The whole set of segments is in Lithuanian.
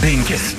5.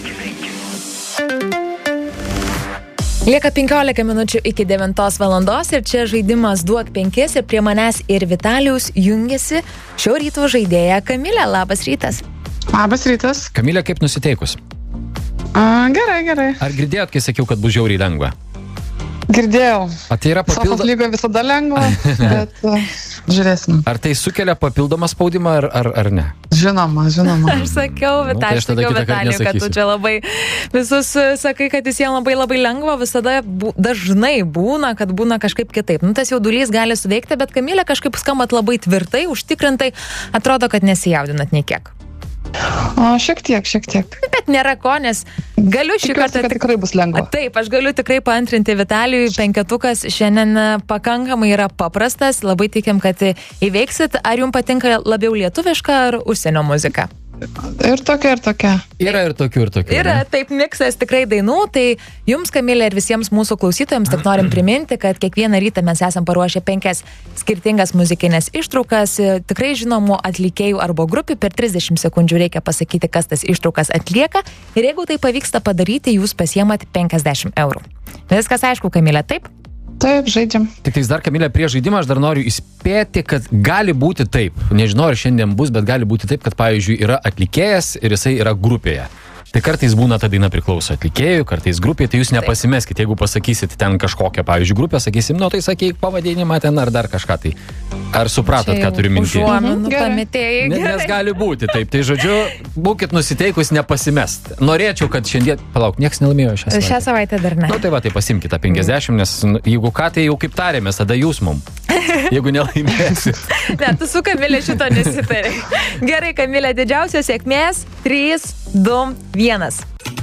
Lieka 15 minučių iki 9 valandos ir čia žaidimas Duok 5 ir prie manęs ir Vitalijus jungiasi šio ryto žaidėja Kamilė. Labas rytas. Labas rytas. Kamilė, kaip nusiteikus? Gerai. Ar girdėjot, kai sakiau, kad bus žiauriai lengva? Girdėjau. Tai yra Sofos lygoje visada lengva, bet žiūrėsim. Ar tai sukelia papildomą spaudimą ar ne? Žinoma. Aš sakiau, Vitalijui, kad tu čia labai visus sakai, kad visiems labai lengva, visada dažnai būna, kad būna kažkaip kitaip. Tas jaudulys gali suveikti, bet Kamilė kažkaip skambat labai tvirtai, užtikrintai, atrodo, kad nesijaudinat nei kiek. Šiek tiek. Bet nėra ko, nes galiu šį kartą... kad tikrai bus lengva. Taip, aš galiu tikrai paantrinti Vitalijui, 5 šiandien pakankamai yra paprastas, labai tikim, kad įveiksit. Ar jums patinka labiau lietuviška ar užsienio muzika? Ir tokia. Yra ir tokių. Yra taip miksas tikrai dainų, tai jums, Kamilė, ir visiems mūsų klausytojams tik norim priminti, kad kiekvieną rytą mes esam paruošę 5 skirtingas muzikinės ištraukas, tikrai žinomų atlikėjų arba grupių, per 30 sekundžių reikia pasakyti, kas tas ištraukas atlieka, ir jeigu tai pavyksta padaryti, jūs pasiemat 50 eurų. Viskas aišku, Kamilė, taip? Taip, žaidžiam. Tik dar, Kamilė, prieš žaidimą aš dar noriu įspėti, kad gali būti taip. Nežinau, ar šiandien bus, bet gali būti taip, kad, pavyzdžiui, yra atlikėjas ir jisai yra grupėje. Tai kartais būna ta daina priklauso atlikėjų, kartais grupė, tai jūs nepasimeskite, jeigu pasakysit ten kažkokią, pavyzdžiui, grupę, sakysim, tai sakyk pavadinimą ten ar dar kažką tai. Ar supratot, ką turiu minti? Nes gali būti taip. Tai žodžiu, būkit nusiteikus nepasimest. Norėčiau, kad šiandien... Palauk, nieks nelaimėjo šią savaitę. Šią savaitę dar ne. Tai tai pasimkite 50, nes jeigu ką, tai jau kaip tarėmės, tada jūs mum. Jeigu nelaimėsit. Ne, tu su Kamilė šito nesitari. Gerai, Kamilė, didžiausios sėkmės. 3, 2, 1.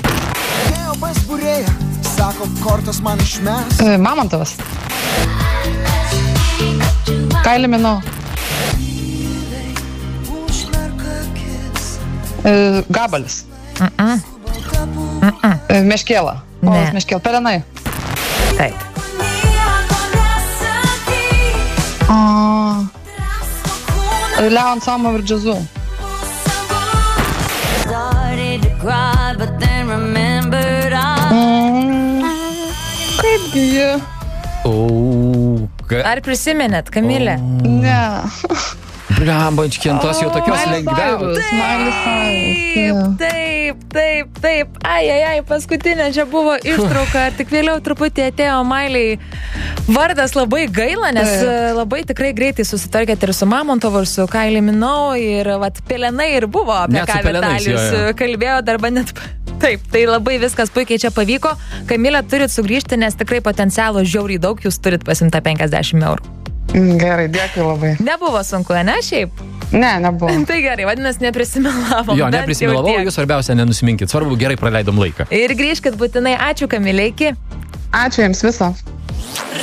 Mamontovas. Kylie Minogue. Gabalis. Meškėla. Meškėla. Pelenai. Taip. Leon Samo ir Džazu. Kaipgi jie? Ar prisimenėt, Kamilė? Ne. Blembančki, tos jau tokios lengviausios. Taip. Ai, paskutinė čia buvo ištrauka, tik vėliau truputį atėjo Mailiai. Vardas labai gaila, nes labai tikrai greitai susitvarkėt ir su Mamontovu, ir su Kylie Minogue, ir Pelenai ir buvo, apie ką Vitalijus kalbėjo, darba net... Taip, tai labai viskas puikiai čia pavyko. Kamilė, turit sugrįžti, nes tikrai potencialo žiauriai daug, jūs turit pasimta 50 eurų. Gerai, dėkui labai. Nebuvo sunku, ne šiaip? Ne, nebuvo. Tai gerai, vadinasi, neprisimilavom. Jo, neprisimilavau, jūs svarbiausia nenusiminkit. Svarbu, gerai praleidom laiką. Ir grįžkit būtinai. Ačiū, Kamilė, iki. Ačiū jums viso.